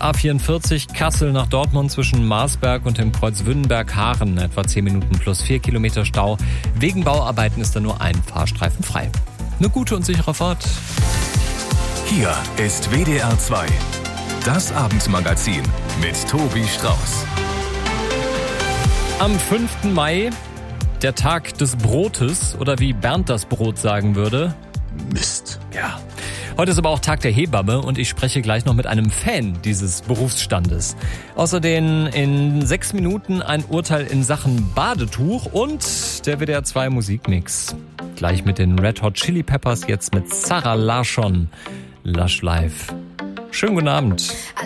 A44 Kassel nach Dortmund zwischen Marsberg und dem Kreuz Wünnenberg-Haaren. Etwa 10 Minuten plus 4 Kilometer Stau. Wegen Bauarbeiten ist da nur ein Fahrstreifen frei. Eine gute und sichere Fahrt. Hier ist WDR 2. Das Abendmagazin mit Tobi Strauß. Am 5. Mai, der Tag des Brotes oder wie Bernd das Brot sagen würde. Mist. Ja. Heute ist aber auch Tag der Hebamme und ich spreche gleich noch mit einem Fan dieses Berufsstandes. Außerdem in 6 Minuten ein Urteil in Sachen Badetuch und der WDR 2 Musikmix. Gleich mit den Red Hot Chili Peppers, jetzt mit Zara Larsson. Lush Life. Schönen guten Abend.